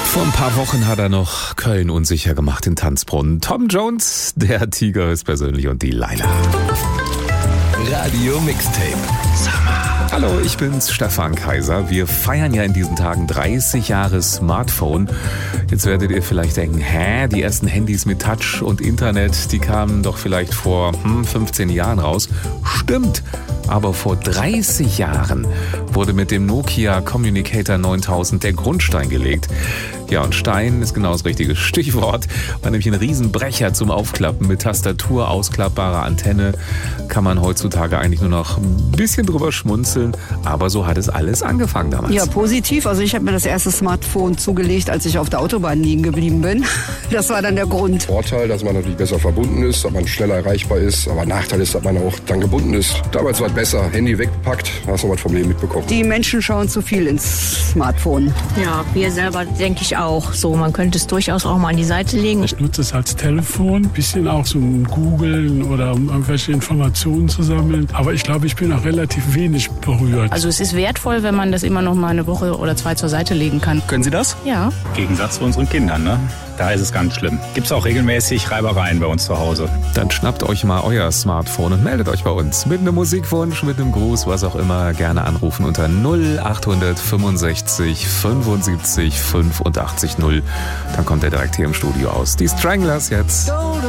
Vor ein paar Wochen hat er noch Köln unsicher gemacht in Tanzbrunnen. Tom Jones, der Tiger höchstpersönlich und die Laila. Radio Mixtape. Summer. Hallo, ich bin's, Stefan Kaiser. Wir feiern ja in diesen Tagen 30 Jahre Smartphone. Jetzt werdet ihr vielleicht denken, die ersten Handys mit Touch und Internet, die kamen doch vielleicht vor 15 Jahren raus. Stimmt, aber vor 30 Jahren wurde mit dem Nokia Communicator 9000 der Grundstein gelegt. Ja, und Stein ist genau das richtige Stichwort. War nämlich ein Riesenbrecher zum Aufklappen mit Tastatur, ausklappbarer Antenne. Kann man heutzutage eigentlich nur noch ein bisschen drüber schmunzeln. Aber so hat es alles angefangen damals. Ja, positiv. Also ich habe mir das erste Smartphone zugelegt, als ich auf der Autobahn liegen geblieben bin. Das war dann der Grund. Vorteil, dass man natürlich besser verbunden ist, dass man schneller erreichbar ist. Aber Nachteil ist, dass man auch dann gebunden ist. Damals war es besser. Handy weggepackt, hast noch was vom Leben mitbekommen. Die Menschen schauen zu viel ins Smartphone. Ja, wir selber denke ich auch so. Man könnte es durchaus auch mal an die Seite legen. Ich nutze es als Telefon, ein bisschen auch so um Googeln oder um irgendwelche Informationen zu sammeln. Aber ich glaube, ich bin auch relativ wenig berührt. Also es ist wertvoll, wenn man das immer noch mal eine Woche oder zwei zur Seite legen kann. Können Sie das? Ja. Im Gegensatz zu unseren Kindern, ne? Da ist es ganz schlimm. Gibt's auch regelmäßig Reibereien bei uns zu Hause. Dann schnappt euch mal euer Smartphone und meldet euch bei uns. Mit einem Musikwunsch, mit einem Gruß, was auch immer. Gerne anrufen unter 0800 65 75 85 0. Dann kommt er direkt hier im Studio aus. Die Stranglers jetzt.